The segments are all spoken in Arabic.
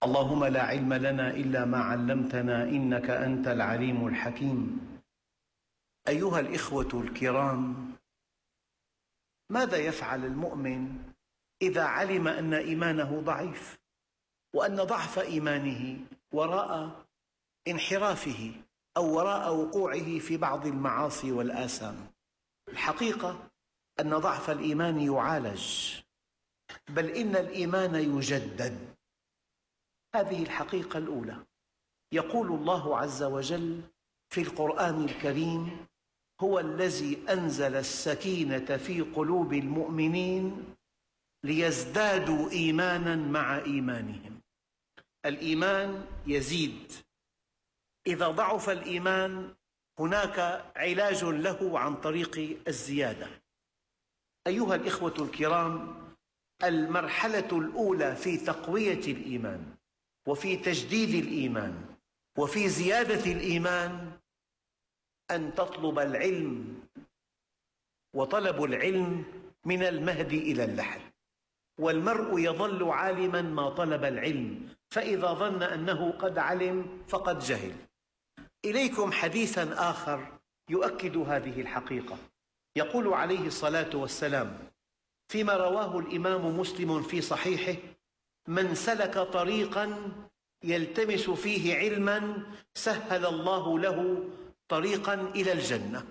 اللهم لا علم لنا إلا ما علمتنا إنك أنت العليم الحكيم. أيها الإخوة الكرام، ماذا يفعل المؤمن إذا علم أن إيمانه ضعيف، وأن ضعف إيمانه وراء انحرافه أو وراء وقوعه في بعض المعاصي والآثام؟ الحقيقة أن ضعف الإيمان يعالج، بل إن الإيمان يجدد. هذه الحقيقة الأولى. يقول الله عز وجل في القرآن الكريم: هو الذي أنزل السكينة في قلوب المؤمنين ليزدادوا إيمانا مع إيمانهم. الإيمان يزيد. إذا ضعف الإيمان هناك علاج له عن طريق الزيادة. أيها الإخوة الكرام، المرحلة الأولى في تقوية الإيمان وفي تجديد الإيمان وفي زيادة الإيمان أن تطلب العلم، وطلب العلم من المهد إلى اللحد، والمرء يظل عالما ما طلب العلم، فإذا ظن أنه قد علم فقد جهل. إليكم حديثا آخر يؤكد هذه الحقيقة. يقول عليه الصلاة والسلام فيما رواه الإمام مسلم في صحيحه: من سلك طريقا يلتمس فيه علما سهل الله له طريقا إلى الجنة.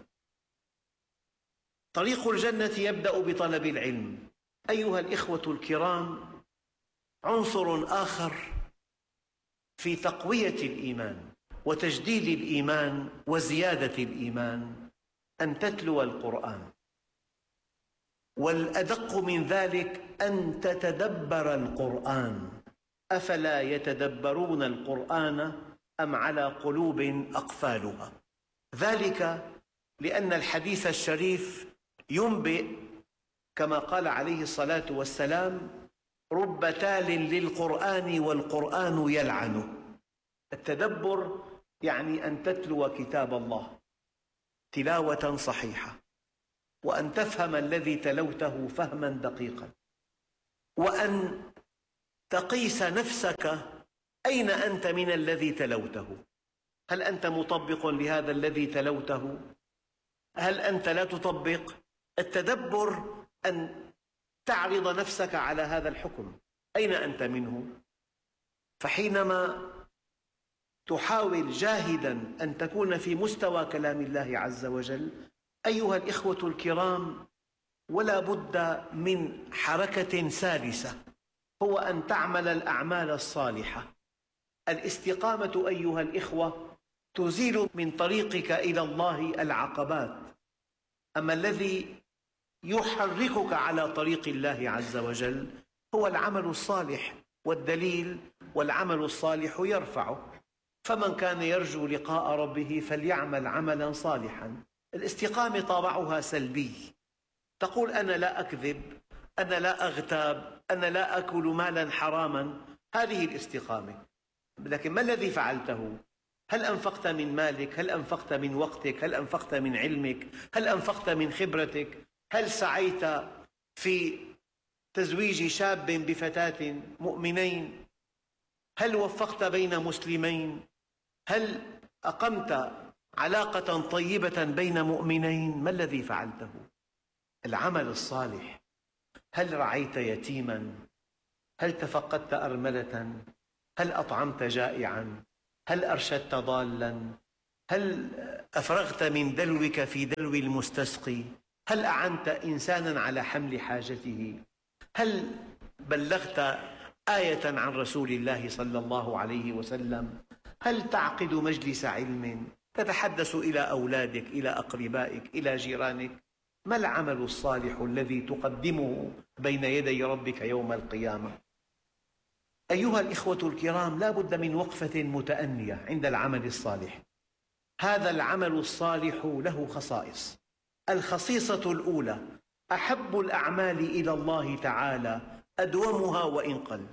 طريق الجنة يبدأ بطلب العلم. أيها الإخوة الكرام، عنصر آخر في تقوية الإيمان وتجديد الإيمان وزيادة الإيمان أن تتلو القرآن، والأدق من ذلك أن تتدبر القرآن. أفلا يتدبرون القرآن أم على قلوب أقفالها؟ ذلك لأن الحديث الشريف ينبئ كما قال عليه الصلاة والسلام: رب تال للقرآن والقرآن يلعنه. التدبر يعني أن تتلو كتاب الله تلاوة صحيحة، وأن تفهم الذي تلوته فهما دقيقا، وأن تقيس نفسك أين أنت من الذي تلوته. هل أنت مطبق لهذا الذي تلوته؟ هل أنت لا تطبق؟ التدبر أن تعرض نفسك على هذا الحكم، أين أنت منه؟ فحينما تحاول جاهدا أن تكون في مستوى كلام الله عز وجل، أيها الإخوة الكرام، ولا بد من حركة سالسة، هو أن تعمل الأعمال الصالحة. الاستقامة أيها الإخوة تزيل من طريقك إلى الله العقبات. أما الذي يحركك على طريق الله عز وجل هو العمل الصالح، والدليل: والعمل الصالح يرفعه. فمن كان يرجو لقاء ربه فليعمل عملا صالحا. الاستقامة طابعها سلبي. تقول: أنا لا أكذب، أنا لا أغتاب، أنا لا أكل مالا حراما. هذه الاستقامة. لكن ما الذي فعلته؟ هل أنفقت من مالك؟ هل أنفقت من وقتك؟ هل أنفقت من علمك؟ هل أنفقت من خبرتك؟ هل سعيت في تزويج شاب بفتاة مؤمنين؟ هل وفقت بين مسلمين؟ هل أقمت علاقة طيبة بين مؤمنين؟ ما الذي فعلته؟ العمل الصالح. هل رعيت يتيما؟ هل تفقدت أرملة؟ هل أطعمت جائعا؟ هل أرشدت ضالا؟ هل أفرغت من دلوك في دلو المستسقي؟ هل أعنت إنسانا على حمل حاجته؟ هل بلغت آية عن رسول الله صلى الله عليه وسلم؟ هل تعقد مجلس علم تتحدث إلى أولادك، إلى أقربائك، إلى جيرانك؟ ما العمل الصالح الذي تقدمه بين يدي ربك يوم القيامة؟ أيها الإخوة الكرام، لا بد من وقفة متأنية عند العمل الصالح. هذا العمل الصالح له خصائص. الخصيصة الأولى: أحب الأعمال إلى الله تعالى أدومها وإن قل.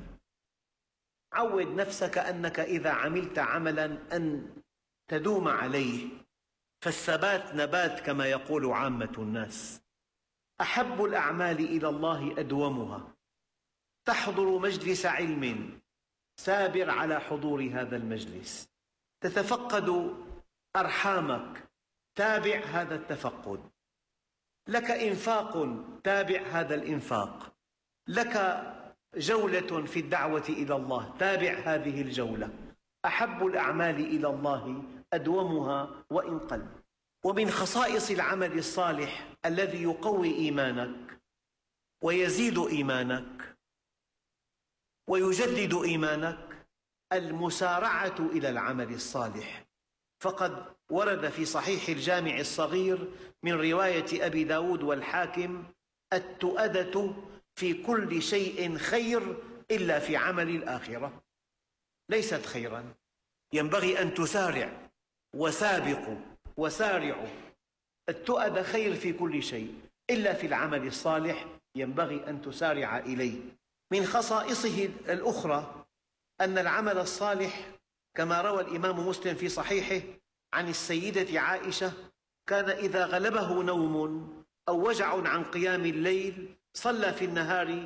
عود نفسك أنك إذا عملت عملا أن تدوم عليه، فالثبات نبات كما يقول عامة الناس. أحب الأعمال إلى الله أدومها. تحضر مجلس علم سابر على حضور هذا المجلس. تتفقد أرحامك، تابع هذا التفقد. لك إنفاق، تابع هذا الإنفاق. لك جولة في الدعوة إلى الله، تابع هذه الجولة. أحب الأعمال إلى الله أدومها وإن قل. ومن خصائص العمل الصالح الذي يقوي إيمانك ويزيد إيمانك ويجدد إيمانك المسارعة إلى العمل الصالح. فقد ورد في صحيح الجامع الصغير من رواية أبي داود والحاكم: التؤدة في كل شيء خير إلا في عمل الآخرة. ليست خيرا، ينبغي أن تسارع وسابقوا وسارعوا. التؤدة خير في كل شيء إلا في العمل الصالح، ينبغي أن تسارع إليه. من خصائصه الأخرى أن العمل الصالح كما روى الإمام مسلم في صحيحه عن السيدة عائشة: كان إذا غلبه نوم أو وجع عن قيام الليل صلى في النهار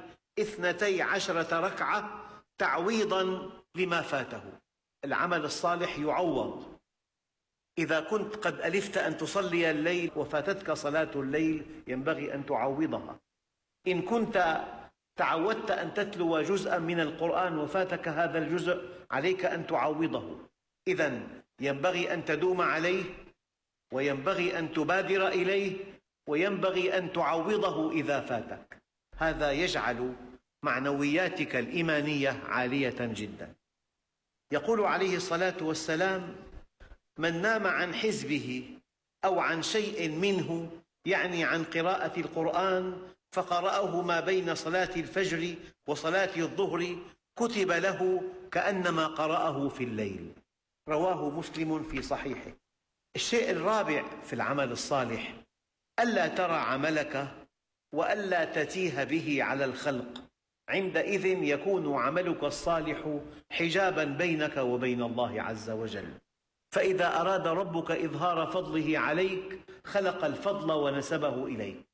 12 ركعة تعويضا لما فاته. العمل الصالح يعوض. إذا كنت قد ألفت أن تصلي الليل وفاتتك صلاة الليل ينبغي أن تعوضها. إن كنت تعودت أن تتلو جزءا من القرآن وفاتك هذا الجزء عليك أن تعوضه. إذن ينبغي أن تدوم عليه، وينبغي أن تبادر إليه، وينبغي أن تعوضه إذا فاتك. هذا يجعل معنوياتك الإيمانية عالية جدا. يقول عليه الصلاة والسلام: من نام عن حزبه أو عن شيء منه، يعني عن قراءة القرآن، فقرأه ما بين صلاة الفجر وصلاة الظهر كتب له كأنما قرأه في الليل. رواه مسلم في صحيحه. الشيء الرابع في العمل الصالح: ألا ترى عملك وألا تتيه به على الخلق. عندئذ يكون عملك الصالح حجابا بينك وبين الله عز وجل. فإذا أراد ربك إظهار فضله عليك خلق الفضل ونسبه إليك.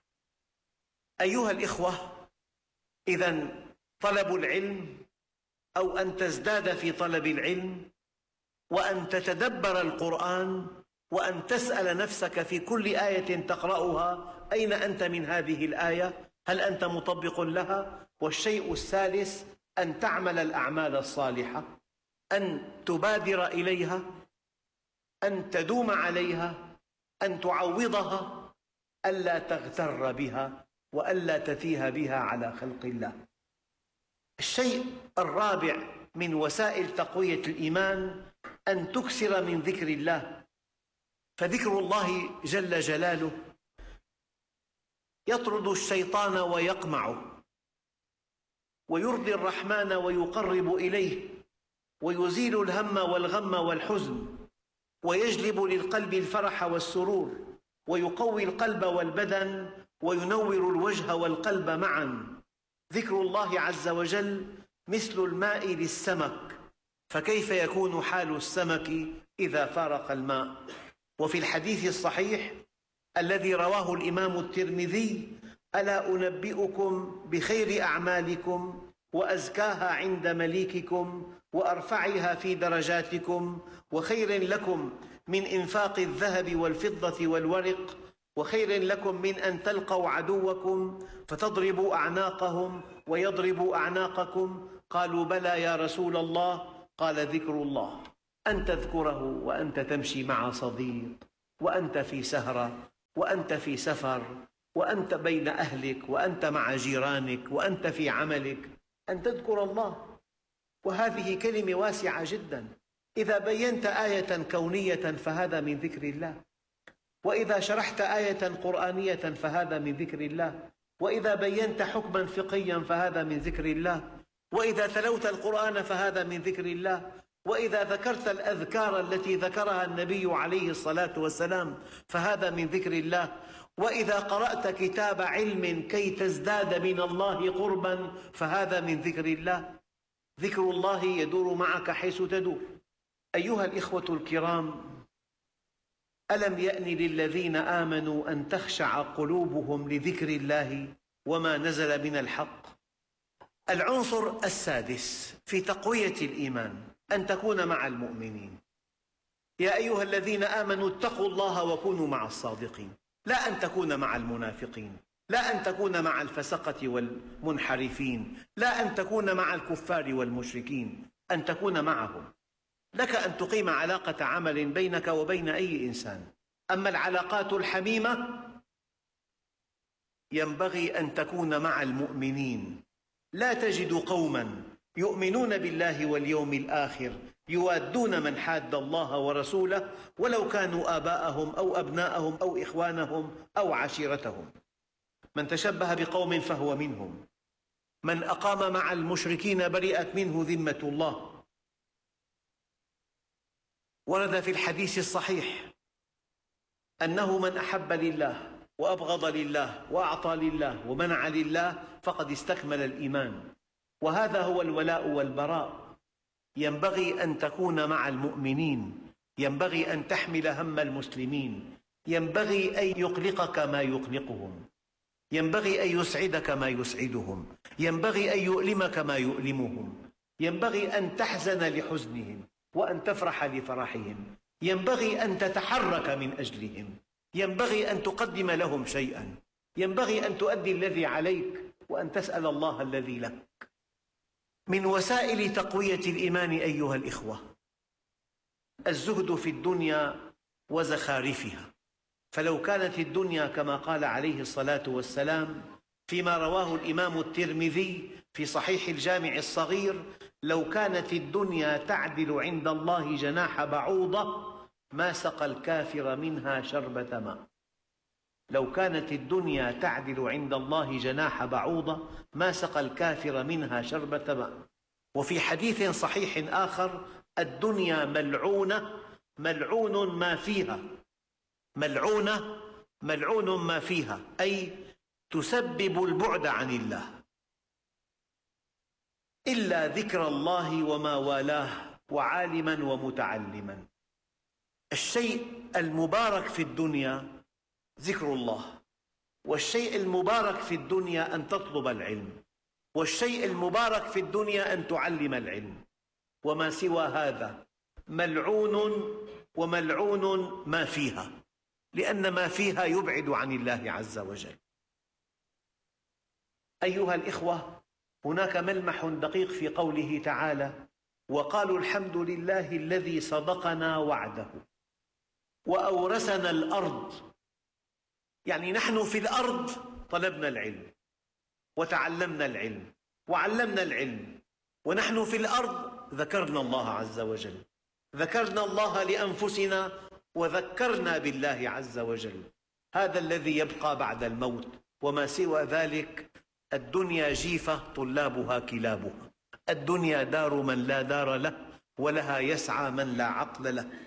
أيها الإخوة، إذن طلب العلم أو أن تزداد في طلب العلم وأن تتدبر القرآن وأن تسأل نفسك في كل آية تقرأها: أين أنت من هذه الآية؟ هل أنت مطبق لها؟ والشيء الثالث: أن تعمل الأعمال الصالحة، أن تبادر إليها، أن تدوم عليها، أن تعوضها، ألا تغتر بها وألا تتيه بها على خلق الله. الشيء الرابع من وسائل تقوية الإيمان أن تكثر من ذكر الله. فذكر الله جل جلاله يطرد الشيطان ويقمعه، ويرضي الرحمن ويقرب إليه، ويزيل الهم والغم والحزن، ويجلب للقلب الفرح والسرور، ويقوي القلب والبدن، وينور الوجه والقلب معا. ذكر الله عز وجل مثل الماء للسمك، فكيف يكون حال السمك إذا فارق الماء؟ وفي الحديث الصحيح الذي رواه الإمام الترمذي: ألا أنبئكم بخير أعمالكم وأزكاها عند مليككم وأرفعها في درجاتكم وخير لكم من إنفاق الذهب والفضة والورق وخير لكم من أن تلقوا عدوكم فتضربوا أعناقهم ويضربوا أعناقكم؟ قالوا: بلى يا رسول الله. قال: ذكر الله، أن تذكره وأنت تمشي مع صديق، وأنت في سهرة، وأنت في سفر، وأنت بين أهلك، وأنت مع جيرانك، وأنت في عملك، أن تذكر الله. وهذه كلمة واسعة جدا. إذا بينت آية كونية فهذا من ذكر الله، وإذا شرحت آية قرآنية فهذا من ذكر الله، وإذا بينت حكما فقهيا فهذا من ذكر الله، وإذا تلوت القرآن فهذا من ذكر الله، وإذا ذكرت الأذكار التي ذكرها النبي عليه الصلاة والسلام فهذا من ذكر الله، وإذا قرأت كتاب علم كي تزداد من الله قربا فهذا من ذكر الله. ذكر الله يدور معك حيث تدور. أيها الإخوة الكرام، ألم يأن للذين آمنوا أن تخشع قلوبهم لذكر الله وما نزل من الحق؟ العنصر السادس في تقوية الإيمان أن تكون مع المؤمنين. يا أيها الذين آمنوا اتقوا الله وكونوا مع الصادقين، لا أن تكون مع المنافقين، لا أن تكون مع الفسقة والمنحرفين، لا أن تكون مع الكفار والمشركين، أن تكون معهم. لك أن تقيم علاقة عمل بينك وبين أي إنسان، أما العلاقات الحميمة ينبغي أن تكون مع المؤمنين. لا تجد قوما يؤمنون بالله واليوم الآخر يوادون من حاد الله ورسوله ولو كانوا آباءهم أو أبناءهم أو إخوانهم أو عشيرتهم. من تشبه بقوم فهو منهم. من أقام مع المشركين برئت منه ذمة الله. ورد في الحديث الصحيح أنه من أحب لله وأبغض لله وأعطى لله ومنع لله فقد استكمل الإيمان، وهذا هو الولاء والبراء. ينبغي أن تكون مع المؤمنين، ينبغي أن تحمل هم المسلمين، ينبغي أن يقلقك ما يقلقهم، ينبغي أن يسعدك ما يسعدهم، ينبغي أن يؤلمك ما يؤلمهم، ينبغي أن تحزن لحزنهم وأن تفرح لفرحهم، ينبغي أن تتحرك من أجلهم، ينبغي أن تقدم لهم شيئا، ينبغي أن تؤدي الذي عليك وأن تسأل الله الذي لك. من وسائل تقوية الإيمان أيها الإخوة الزهد في الدنيا وزخارفها. فلو كانت الدنيا كما قال عليه الصلاة والسلام فيما رواه الإمام الترمذي في صحيح الجامع الصغير: لو كانت الدنيا تعدل عند الله جناح بعوضة ما سقى الكافر منها شربة ماء. لو كانت الدنيا تعدل عند الله جناح بعوضة ما سقى الكافر منها شربة ماء. وفي حديث صحيح آخر: الدنيا ملعونة ملعون ما فيها، ملعونة ملعون ما فيها، أي تسبب البعد عن الله، إلا ذكر الله وما والاه وعالما ومتعلما. الشيء المبارك في الدنيا ذكر الله، والشيء المبارك في الدنيا أن تطلب العلم، والشيء المبارك في الدنيا أن تعلم العلم، وما سوى هذا ملعون وملعون ما فيها، لأن ما فيها يبعد عن الله عز وجل. أيها الإخوة، هناك ملمح دقيق في قوله تعالى: وقالوا الحمد لله الذي صدقنا وعده وأورثنا الأرض. يعني نحن في الأرض طلبنا العلم وتعلمنا العلم وعلمنا العلم، ونحن في الأرض ذكرنا الله عز وجل، ذكرنا الله لأنفسنا وذكرنا بالله عز وجل. هذا الذي يبقى بعد الموت، وما سوى ذلك الدنيا جيفة طلابها كلابها. الدنيا دار من لا دار له، ولها يسعى من لا عقل له.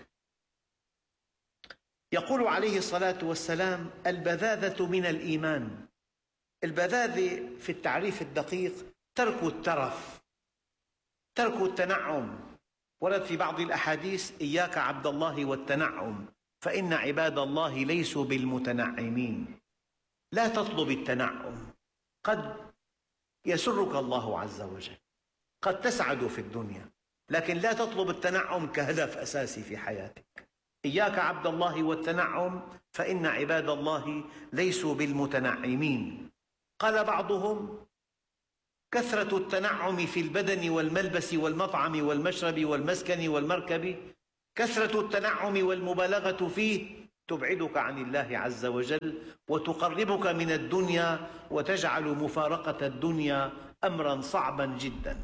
يقول عليه الصلاة والسلام: البذاذة من الإيمان. البذاذة في التعريف الدقيق ترك الترف، ترك التنعم. ورد في بعض الأحاديث: إياك عبد الله والتنعم فإن عباد الله ليسوا بالمتنعمين. لا تطلب التنعم، قد يسرك الله عز وجل، قد تسعد في الدنيا، لكن لا تطلب التنعم كهدف أساسي في حياتك. إياك عبد الله والتنعم فإن عباد الله ليسوا بالمتنعمين. قال بعضهم: كثرة التنعم في البدن والملبس والمطعم والمشرب والمسكن والمركب، كثرة التنعم والمبالغة فيه تبعدك عن الله عز وجل وتقربك من الدنيا وتجعل مفارقة الدنيا أمرا صعبا جدا.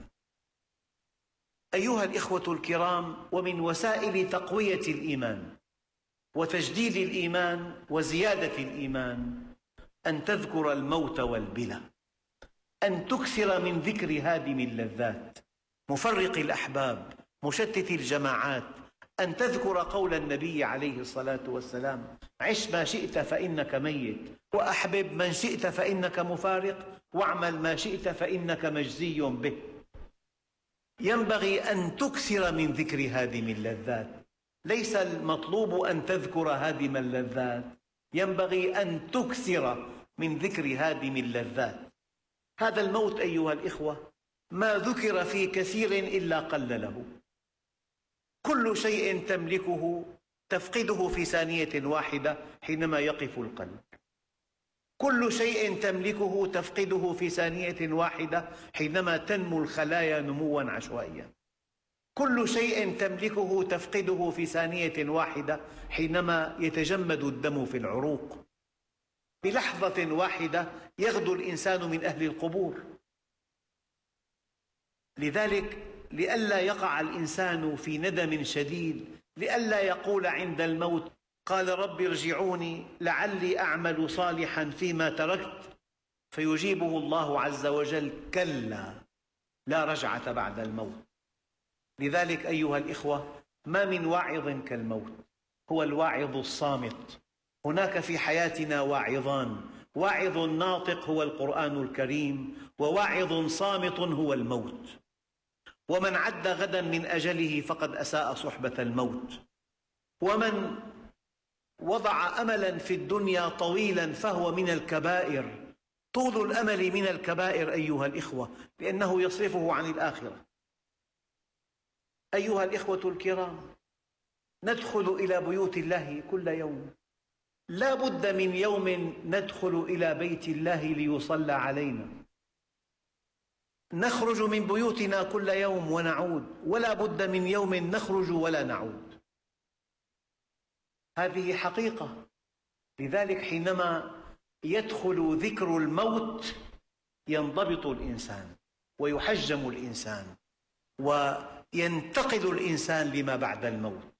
أيها الإخوة الكرام، ومن وسائل تقوية الإيمان وتجديد الإيمان وزيادة الإيمان أن تذكر الموت والبلى، أن تكثر من ذكر هادم اللذات، مفرق الأحباب، مشتت الجماعات، أن تذكر قول النبي عليه الصلاة والسلام: عش ما شئت فإنك ميت، وأحبب من شئت فإنك مفارق، واعمل ما شئت فإنك مجزي به. ينبغي أن تكثر من ذكر هادم اللذات. ليس المطلوب أن تذكر هادم اللذات، ينبغي أن تكثر من ذكر هادم اللذات. هذا الموت أيها الإخوة ما ذكر في كثير إلا قل له. كل شيء تملكه تفقده في ثانية واحدة حينما يقف القلب. كل شيء تملكه تفقده في ثانية واحدة حينما تنمو الخلايا نمواً عشوائياً. كل شيء تملكه تفقده في ثانية واحدة حينما يتجمد الدم في العروق. بلحظة واحدة يغدو الإنسان من أهل القبور. لذلك لئلا يقع الإنسان في ندم شديد، لئلا يقول عند الموت قال رب ارجعوني لعلي أعمل صالحا فيما تركت، فيجيبه الله عز وجل كلا لا رجعة بعد الموت. لذلك أيها الإخوة، ما من واعظ كالموت، هو الواعظ الصامت. هناك في حياتنا واعظان، واعظ ناطق هو القرآن الكريم، وواعظ صامت هو الموت. ومن عد غدا من أجله فقد أساء صحبة الموت. ومن وضع أملا في الدنيا طويلا فهو من الكبائر. طول الأمل من الكبائر أيها الإخوة، لأنه يصرفه عن الآخرة. أيها الإخوة الكرام، ندخل إلى بيوت الله كل يوم. لا بد من يوم ندخل إلى بيت الله ليصلى علينا. نخرج من بيوتنا كل يوم ونعود، ولا بد من يوم نخرج ولا نعود. هذه حقيقة. لذلك حينما يدخل ذكر الموت ينضبط الإنسان ويحجم الإنسان وينتقل الإنسان لما بعد الموت.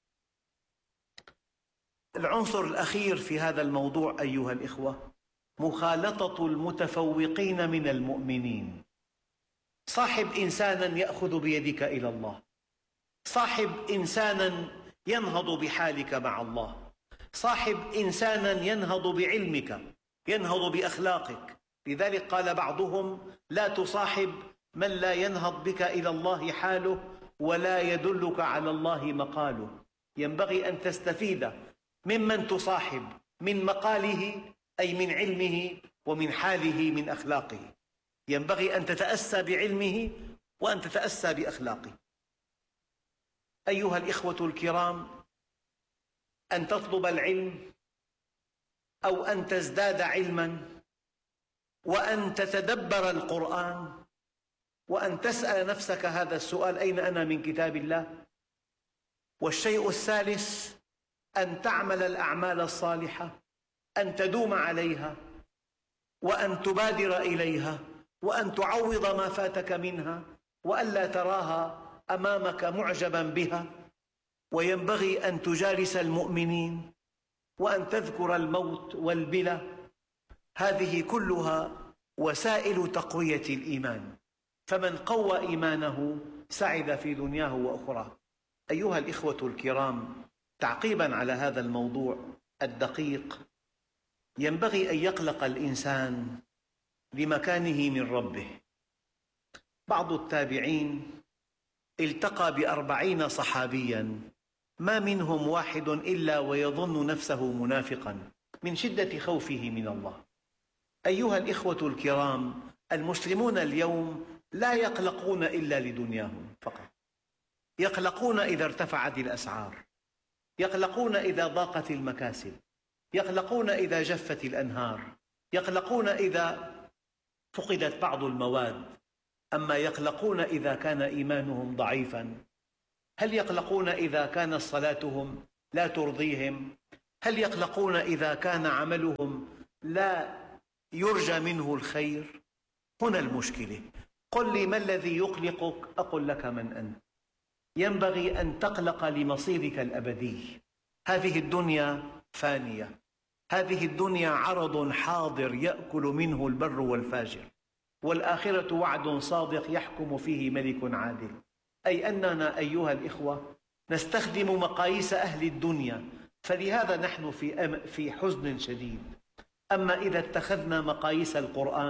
العنصر الأخير في هذا الموضوع أيها الإخوة، مخالطة المتفوقين من المؤمنين. صاحب إنسانا يأخذ بيدك إلى الله، صاحب إنسانا ينهض بحالك مع الله، صاحب إنسانا ينهض بعلمك، ينهض بأخلاقك. لذلك قال بعضهم لا تصاحب من لا ينهض بك إلى الله حاله ولا يدلك على الله مقاله. ينبغي أن تستفيد ممن تصاحب من مقاله أي من علمه، ومن حاله من أخلاقه. ينبغي أن تتأسى بعلمه وأن تتأسى بأخلاقه. أيها الإخوة الكرام، أن تطلب العلم أو أن تزداد علما، وأن تتدبر القرآن، وأن تسأل نفسك هذا السؤال: أين أنا من كتاب الله؟ والشيء الثالث أن تعمل الأعمال الصالحة، أن تدوم عليها، وأن تبادر إليها، وأن تعوض ما فاتك منها، وألا تراها أمامك معجبا بها. وينبغي أن تجالس المؤمنين، وأن تذكر الموت والبلى. هذه كلها وسائل تقوية الإيمان. فمن قوى إيمانه سعد في دنياه وأخراه. أيها الإخوة الكرام، تعقيبا على هذا الموضوع الدقيق، ينبغي أن يقلق الإنسان لمكانه من ربه. بعض التابعين التقى ب40 صحابيا، ما منهم واحد إلا ويظن نفسه منافقا من شدة خوفه من الله. أيها الإخوة الكرام، المسلمون اليوم لا يقلقون إلا لدنياهم فقط. يقلقون إذا ارتفعت الأسعار، يقلقون إذا ضاقت المكاسب، يقلقون إذا جفت الأنهار، يقلقون إذا فقدت بعض المواد. أما يقلقون إذا كان إيمانهم ضعيفا؟ هل يقلقون إذا كانت صلاتهم لا ترضيهم؟ هل يقلقون إذا كان عملهم لا يرجى منه الخير؟ هنا المشكلة. قل لي ما الذي يقلقك أقول لك من أنت. ينبغي أن تقلق لمصيرك الأبدي. هذه الدنيا فانية، هذه الدنيا عرض حاضر يأكل منه البر والفاجر، والآخرة وعد صادق يحكم فيه ملك عادل. أي أننا أيها الإخوة نستخدم مقاييس أهل الدنيا، فلهذا نحن في حزن شديد. أما إذا اتخذنا مقاييس القرآن